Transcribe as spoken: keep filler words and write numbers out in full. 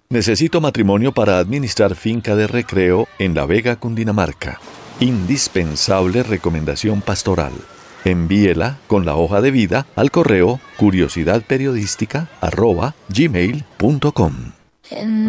Necesito matrimonio para administrar finca de recreo en La Vega, Cundinamarca. Indispensable recomendación pastoral. Envíela con la hoja de vida al correo curiosidadperiodística arroba gmail punto com.